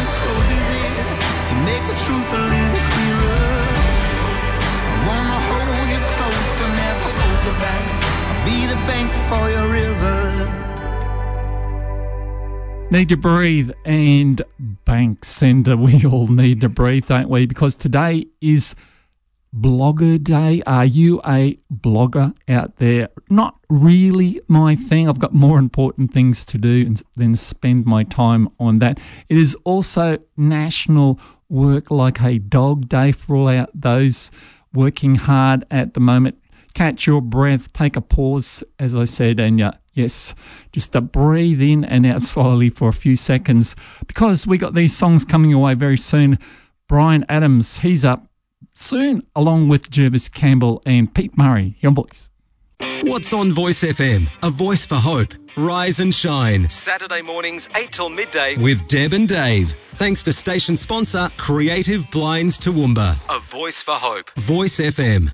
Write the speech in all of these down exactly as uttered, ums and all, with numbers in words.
just close his ear to make the truth a little clearer. I wanna hold you close to never hold you back. I'll be the banks for your river. Need to breathe and Banks, and uh, we all need to breathe, don't we? Because today is Blogger Day. Are you a blogger out there? Not really my thing. I've got more important things to do than spend my time on that. It is also National Work Like a Dog Day for all out those working hard at the moment. Catch your breath, take a pause, as I said, and uh, yes, just to breathe in and out slowly for a few seconds, because we got these songs coming away very soon. Bryan Adams, he's up soon, along with Jervis Campbell and Pete Murray. Young boys. What's on Voice F M? A voice for hope. Rise and shine. Saturday mornings, eight till midday with Deb and Dave. Thanks to station sponsor Creative Blinds Toowoomba. A voice for hope. Voice F M.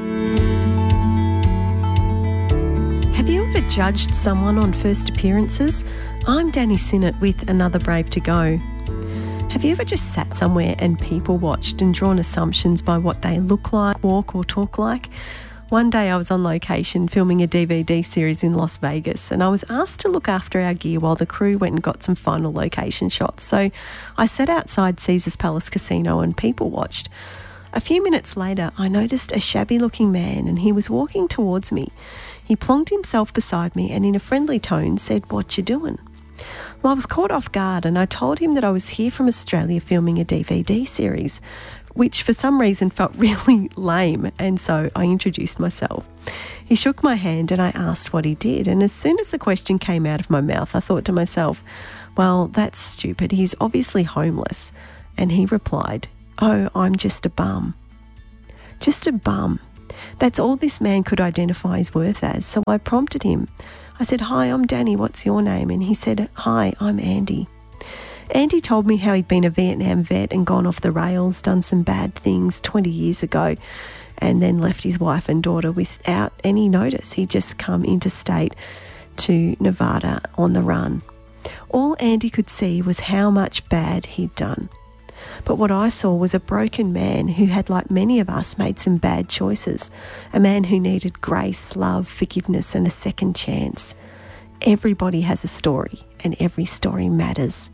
Have you ever judged someone on first appearances? I'm Danny Sinnott with Another Brave to Go. Have you ever just sat somewhere and people watched and drawn assumptions by what they look like, walk or talk like? One day I was on location filming a D V D series in Las Vegas, and I was asked to look after our gear while the crew went and got some final location shots. So I sat outside Caesars Palace Casino and people watched. A few minutes later, I noticed a shabby-looking man, and he was walking towards me. He plonked himself beside me and in a friendly tone said, "What you doing?" Well, I was caught off guard, and I told him that I was here from Australia filming a D V D series, which for some reason felt really lame, and so I introduced myself. He shook my hand and I asked what he did, and as soon as the question came out of my mouth, I thought to myself, well, that's stupid. He's obviously homeless. And he replied, "Oh, I'm just a bum." Just a bum. That's all this man could identify his worth as, so I prompted him. I said, "Hi, I'm Danny, what's your name?" And he said, "Hi, I'm Andy." Andy told me how he'd been a Vietnam vet and gone off the rails, done some bad things twenty years ago, and then left his wife and daughter without any notice. He'd just come interstate to Nevada on the run. All Andy could see was how much bad he'd done. But what I saw was a broken man who had, like many of us, made some bad choices. A man who needed grace, love, forgiveness and a second chance. Everybody has a story, and every story matters.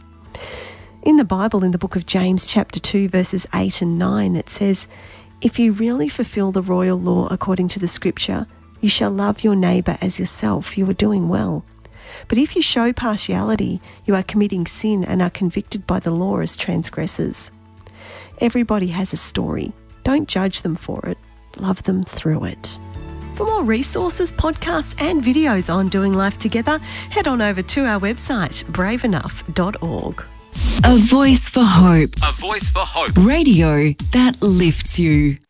In the Bible, in the book of James chapter two, verses eight and nine, it says, "If you really fulfill the royal law according to the scripture, you shall love your neighbour as yourself. You are doing well. But if you show partiality, you are committing sin and are convicted by the law as transgressors." Everybody has a story. Don't judge them for it. Love them through it. For more resources, podcasts and videos on doing life together, head on over to our website, brave enough dot org. A voice for hope. A voice for hope. Radio that lifts you.